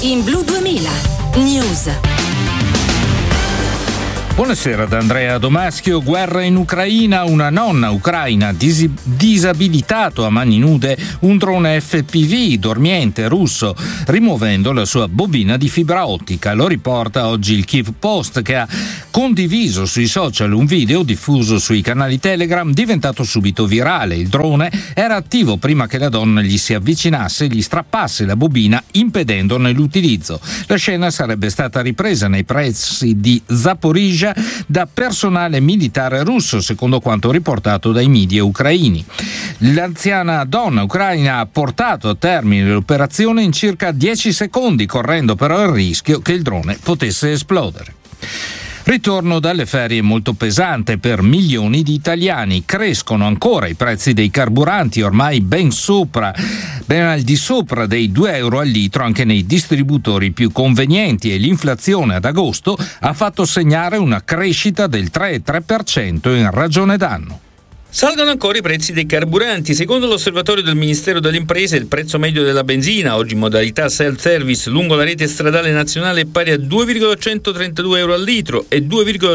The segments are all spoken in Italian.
in Blu 2000 News. Buonasera da Andrea Domaschio. Guerra in Ucraina, una nonna ucraina disabilitato a mani nude un drone FPV dormiente russo, rimuovendo la sua bobina di fibra ottica. Lo riporta oggi il Kyiv Post, che ha condiviso sui social un video diffuso sui canali Telegram, diventato subito virale. Il drone era attivo prima che la donna gli si avvicinasse e gli strappasse la bobina, impedendone l'utilizzo. La scena sarebbe stata ripresa nei pressi di Zaporizhzhia da personale militare russo, secondo quanto riportato dai media ucraini. L'anziana donna ucraina ha portato a termine l'operazione in circa 10 secondi, correndo però il rischio che il drone potesse esplodere. Ritorno dalle ferie molto pesante per milioni di italiani. Crescono ancora i prezzi dei carburanti, ormai ben al di sopra dei €2 al litro anche nei distributori più convenienti, e l'inflazione ad agosto ha fatto segnare una crescita del 3,3% in ragione d'anno. Salgono ancora i prezzi dei carburanti. Secondo l'osservatorio del Ministero delle Imprese, il prezzo medio della benzina, oggi in modalità self-service lungo la rete stradale nazionale, è pari a €2,132 al litro e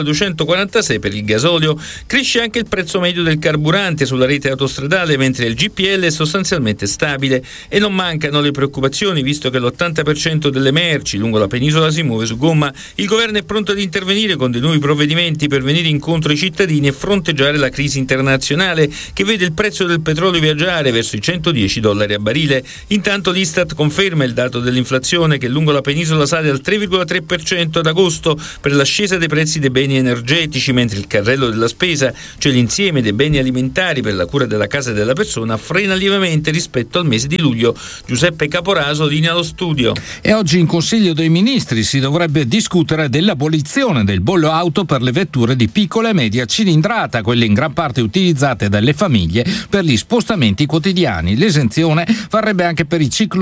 €2,246 per il gasolio. Cresce anche il prezzo medio del carburante sulla rete autostradale, mentre il GPL è sostanzialmente stabile. E non mancano le preoccupazioni, visto che l'80% delle merci lungo la penisola si muove su gomma. Il governo è pronto ad intervenire con dei nuovi provvedimenti per venire incontro ai cittadini e fronteggiare la crisi internazionale, che vede il prezzo del petrolio viaggiare verso i $110 a barile. Intanto l'Istat conferma il dato dell'inflazione, che lungo la penisola sale al 3,3% ad agosto per l'ascesa dei prezzi dei beni energetici, mentre il carrello della spesa, cioè l'insieme dei beni alimentari per la cura della casa e della persona, frena lievemente rispetto al mese di luglio. Giuseppe Caporaso linea allo studio. E oggi in Consiglio dei Ministri si dovrebbe discutere dell'abolizione del bollo auto per le vetture di piccola e media cilindrata, quelle in gran parte utilizzate dalle famiglie per gli spostamenti quotidiani. L'esenzione varrebbe anche per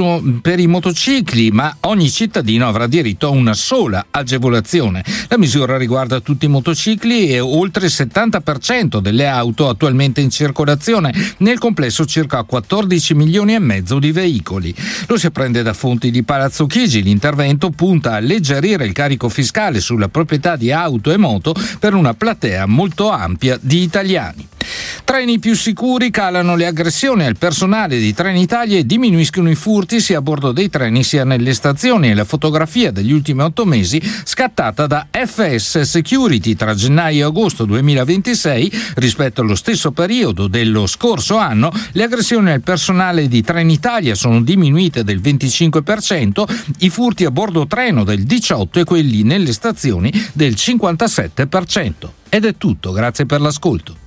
i motocicli, ma ogni cittadino avrà diritto a una sola agevolazione. La misura riguarda tutti i motocicli e oltre il 70% delle auto attualmente in circolazione, nel complesso circa 14 milioni e mezzo di veicoli. Lo si apprende da fonti di Palazzo Chigi. L'intervento punta a alleggerire il carico fiscale sulla proprietà di auto e moto per una platea molto ampia di italiani. Treni più sicuri, calano le aggressioni al personale di Trenitalia e diminuiscono i furti sia a bordo dei treni sia nelle stazioni. È la fotografia degli ultimi 8 mesi scattata da FS Security tra gennaio e agosto 2026. Rispetto allo stesso periodo dello scorso anno, le aggressioni al personale di Trenitalia sono diminuite del 25%, i furti a bordo treno del 18% e quelli nelle stazioni del 57%. Ed è tutto, grazie per l'ascolto.